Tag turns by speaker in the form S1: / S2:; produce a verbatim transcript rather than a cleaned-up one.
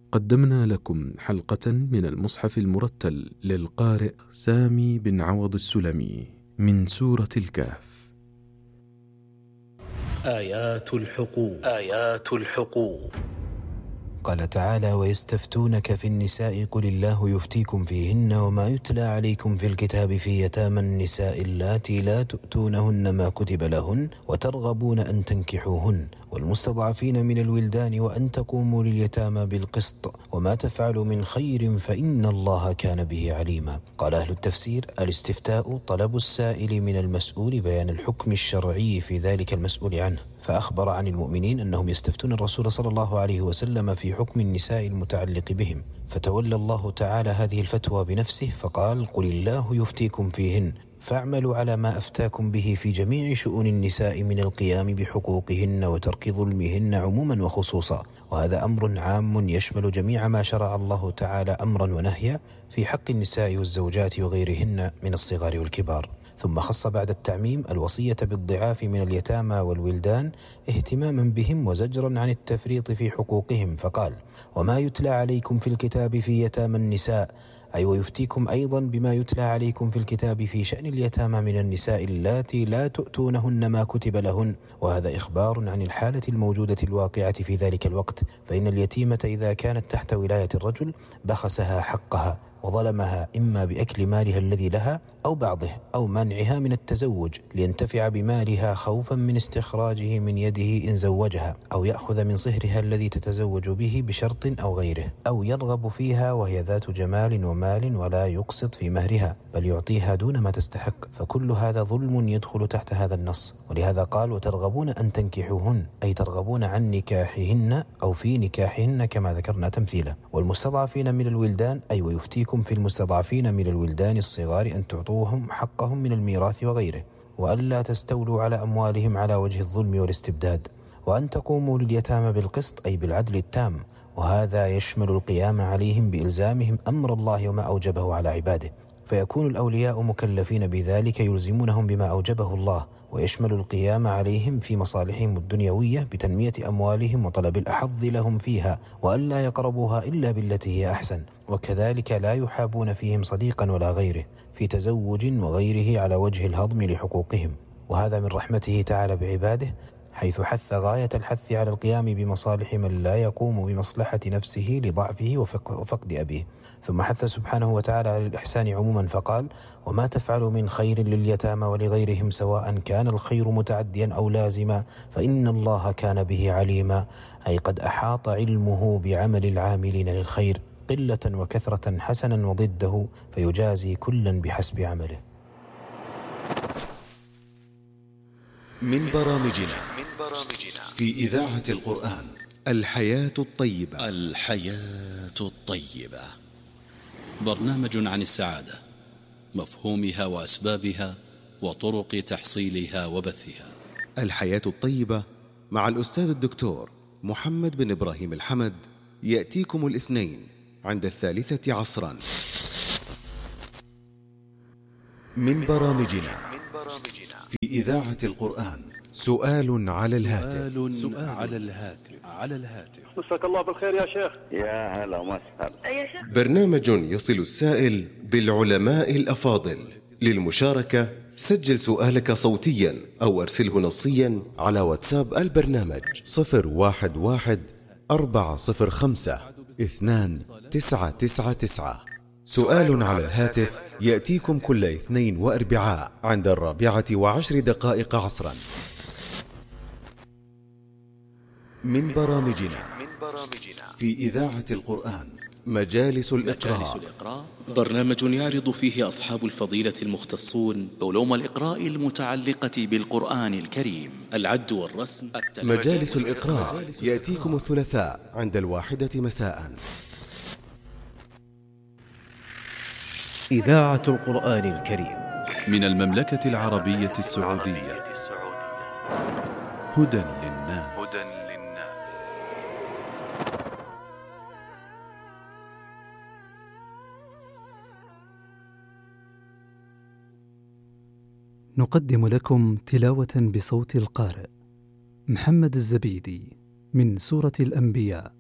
S1: قدمنا لكم حلقة من المصحف المرتل للقارئ سامي بن عوض السلمي من سورة الكهف.
S2: آيات الحقوق آيات الحقوق
S3: قال تعالى: ويستفتونك في النساء قل الله يفتيكم فيهن وما يتلى عليكم في الكتاب في يتامى النساء اللاتي لا تؤتونهن ما كتب لهن وترغبون أن تنكحوهن والمستضعفين من الولدان وأن تقوموا لليتامى بالقسط وما تفعلوا من خير فإن الله كان به عليما. قال أهل التفسير: الاستفتاء طلب السائل من المسؤول بيان الحكم الشرعي في ذلك المسؤول عنه، فأخبر عن المؤمنين أنهم يستفتون الرسول صلى الله عليه وسلم في حكم النساء المتعلق بهم، فتولى الله تعالى هذه الفتوى بنفسه فقال: قل الله يفتيكم فيهن فاعملوا على ما أفتاكم به في جميع شؤون النساء من القيام بحقوقهن وترك ظلمهن عموما وخصوصا. وهذا أمر عام يشمل جميع ما شرع الله تعالى أمرا ونهيا في حق النساء والزوجات وغيرهن من الصغار والكبار. ثم خص بعد التعميم الوصية بالضعاف من اليتامى والولدان اهتماما بهم وزجرا عن التفريط في حقوقهم، فقال: وما يتلى عليكم في الكتاب في يتامى النساء، أي ويفتيكم أيضا بما يتلى عليكم في الكتاب في شأن اليتامى من النساء اللاتي لا تؤتونهن ما كتب لهن. وهذا إخبار عن الحالة الموجودة الواقعة في ذلك الوقت، فإن اليتيمة إذا كانت تحت ولاية الرجل بخسها حقها وظلمها إما بأكل مالها الذي لها أو بعضه أو منعها من التزوج لينتفع بمالها خوفا من استخراجه من يده إن زوجها، أو يأخذ من صهرها الذي تتزوج به بشرط أو غيره، أو يرغب فيها وهي ذات جمال ومال ولا يقسط في مهرها بل يعطيها دون ما تستحق، فكل هذا ظلم يدخل تحت هذا النص. ولهذا قال: وترغبون أن تنكحوهن، أي ترغبون عن نكاحهن أو في نكاحهن كما ذكرنا تمثيلا. والمستضعفين من الولدان، أي ويفتيكم في المستضعفين من الولدان الصغار أن تعطوهم حقهم من الميراث وغيره، وألا تستولوا على أموالهم على وجه الظلم والاستبداد، وأن تقوموا لليتامى بالقسط أي بالعدل التام، وهذا يشمل القيام عليهم بإلزامهم أمر الله وما أوجبه على عباده، فيكون الأولياء مكلفين بذلك يلزمونهم بما أوجبه الله، ويشمل القيام عليهم في مصالحهم الدنيوية بتنمية أموالهم وطلب الأحظ لهم فيها، وألا يقربوها إلا بالتي هي أحسن، وكذلك لا يحابون فيهم صديقا ولا غيره في تزوج وغيره على وجه الهضم لحقوقهم. وهذا من رحمته تعالى بعباده، حيث حث غاية الحث على القيام بمصالح من لا يقوم بمصلحة نفسه لضعفه وفقد أبيه. ثم حث سبحانه وتعالى على الإحسان عموما فقال: وما تفعلوا من خير لليتامى ولغيرهم سواء كان الخير متعديا أو لازما فإن الله كان به عليما، أي قد أحاط علمه بعمل العاملين للخير قلة وكثرة حسنا وضده، فيجازي كلا بحسب عمله.
S4: من برامجنا في إذاعة القرآن الحياة الطيبة.
S2: الحياة الطيبة برنامج عن السعادة، مفهومها وأسبابها وطرق تحصيلها وبثها.
S4: الحياة الطيبة مع الأستاذ الدكتور محمد بن إبراهيم الحمد يأتيكم الاثنين عند الثالثة عصرا. من برامجنا في إذاعة القرآن سؤال على الهاتف.
S2: سؤال على الهاتف على الهاتف
S5: مساك الله بالخير يا شيخ.
S6: يا هلا وسهلا
S5: يا شيخ.
S4: برنامج يصل السائل بالعلماء الأفاضل. للمشاركة سجل سؤالك صوتيا أو أرسله نصيا على واتساب البرنامج صفر واحد واحد أربعة صفر خمسة اثنان تسعة تسعة تسعة. سؤال على الهاتف يأتيكم كل اثنين وأربعاء عند الرابعة وعشر دقائق عصرا. من برامجنا في إذاعة القرآن مجالس الإقراء.
S2: برنامج يعرض فيه أصحاب الفضيلة المختصون علوم الإقراء المتعلقة بالقرآن الكريم، العد والرسم.
S4: مجالس الإقراء يأتيكم الثلاثاء عند الواحدة مساء.
S7: إذاعة القرآن الكريم
S1: من المملكة العربية السعودية. هدى للناس.
S8: نقدم لكم تلاوة بصوت القارئ محمد الزبيدي من سورة الأنبياء